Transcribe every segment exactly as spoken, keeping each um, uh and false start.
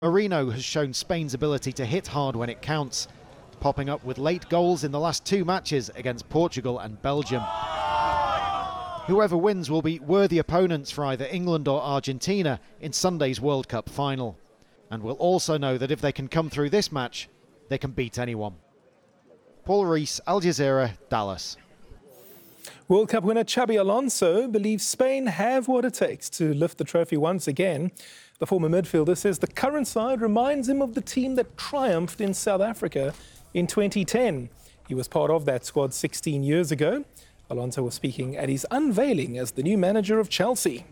Marino has shown Spain's ability to hit hard when it counts, popping up with late goals in the last two matches against Portugal and Belgium. Whoever wins will be worthy opponents for either England or Argentina in Sunday's World Cup final, and will also know that if they can come through this match, they can beat anyone. Paul Rees, Al Jazeera, Dallas. World Cup winner Xabi Alonso believes Spain have what it takes to lift the trophy once again. The former midfielder says the current side reminds him of the team that triumphed in South Africa in twenty ten. He was part of that squad sixteen years ago. Alonso was speaking at his unveiling as the new manager of Chelsea.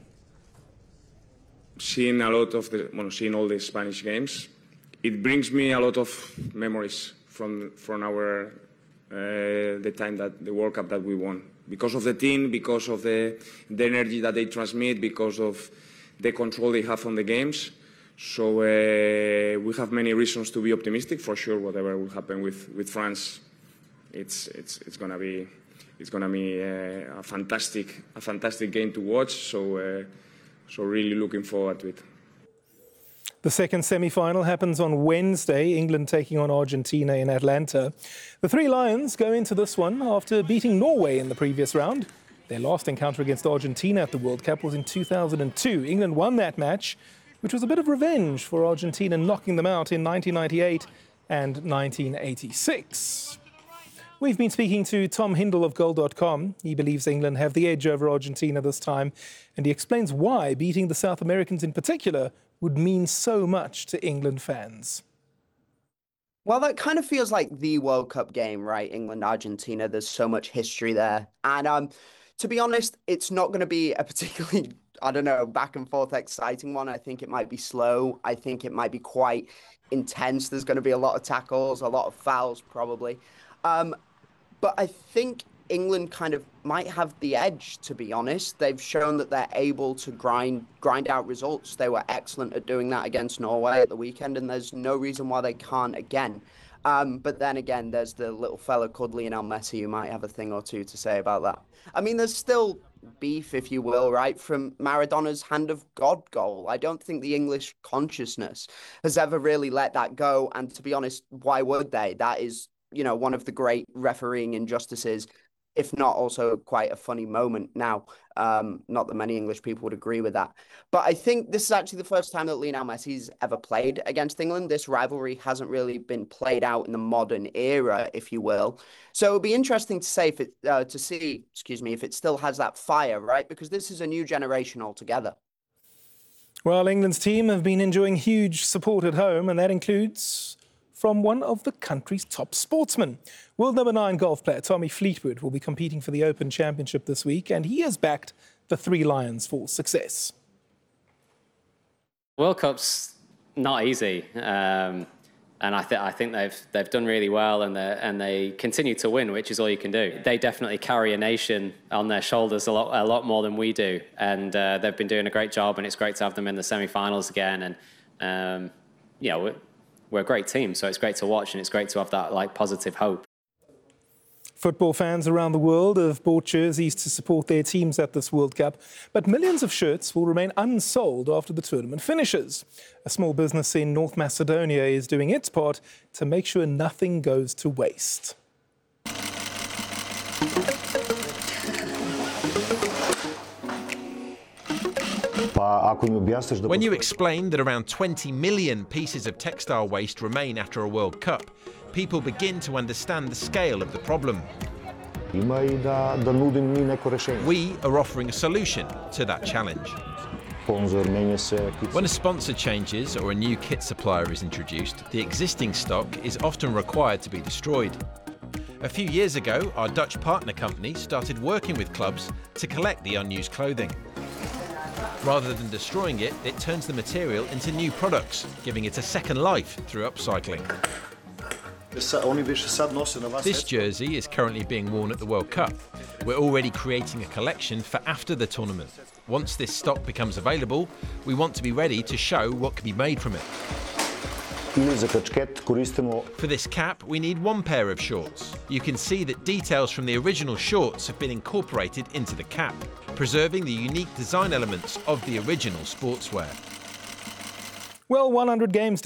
Seeing a lot of the, well, seeing all the Spanish games, it brings me a lot of memories from from our uh, the time that the World Cup that we won. Because of the team, because of the the energy that they transmit, because of the control they have on the games. So uh, we have many reasons to be optimistic. For sure, whatever will happen with, with France, it's it's it's gonna be it's gonna be uh, a fantastic a fantastic game to watch. So uh, so really looking forward to it. The second semi-final happens on Wednesday, England taking on Argentina in Atlanta. The Three Lions go into this one after beating Norway in the previous round. Their last encounter against Argentina at the World Cup was in two thousand two. England won that match, which was a bit of revenge for Argentina knocking them out in nineteen ninety-eight and nineteen eighty-six. We've been speaking to Tom Hindle of goal dot com. He believes England have the edge over Argentina this time, and he explains why beating the South Americans in particular would mean so much to England fans. Well, that kind of feels like the World Cup game, right? England-Argentina, there's so much history there. And um, to be honest, it's not going to be a particularly, I don't know, back and forth exciting one. I think it might be slow. I think it might be quite intense. There's going to be a lot of tackles, a lot of fouls probably. Um, but I think England kind of might have the edge, to be honest. They've shown that they're able to grind grind out results. They were excellent at doing that against Norway at the weekend, and there's no reason why they can't again. Um, but then again, there's the little fella called Lionel Messi who might have a thing or two to say about that. I mean, there's still beef, if you will, right, from Maradona's hand of God goal. I don't think the English consciousness has ever really let that go. And to be honest, why would they? That is, you know, one of the great refereeing injustices, if not also quite a funny moment now. Um, not that many English people would agree with that. But I think this is actually the first time that Lionel Messi's ever played against England. This rivalry hasn't really been played out in the modern era, if you will. So it'll be interesting to say if it, uh, to see, excuse me, if it still has that fire, right? Because this is a new generation altogether. Well, England's team have been enjoying huge support at home, and that includes from one of the country's top sportsmen. World number nine golf player Tommy Fleetwood will be competing for the Open Championship this week, and he has backed the Three Lions for success. World Cup's not easy, um, and I, th I think they've they've done really well, and they and they continue to win, which is all you can do. They definitely carry a nation on their shoulders a lot a lot more than we do, and uh, they've been doing a great job, and it's great to have them in the semi-finals again. And um, yeah. We're, We're a great team, so it's great to watch, and it's great to have that like positive hope. Football fans around the world have bought jerseys to support their teams at this World Cup, but millions of shirts will remain unsold after the tournament finishes. A small business in North Macedonia is doing its part to make sure nothing goes to waste. When you explain that around twenty million pieces of textile waste remain after a World Cup, people begin to understand the scale of the problem. We are offering a solution to that challenge. When a sponsor changes or a new kit supplier is introduced, the existing stock is often required to be destroyed. A few years ago, our Dutch partner company started working with clubs to collect the unused clothing. Rather than destroying it, it turns the material into new products, giving it a second life through upcycling. This jersey is currently being worn at the World Cup. We're already creating a collection for after the tournament. Once this stock becomes available, we want to be ready to show what can be made from it. For this cap, we need one pair of shorts. You can see that details from the original shorts have been incorporated into the cap, preserving the unique design elements of the original sportswear. Well, one hundred games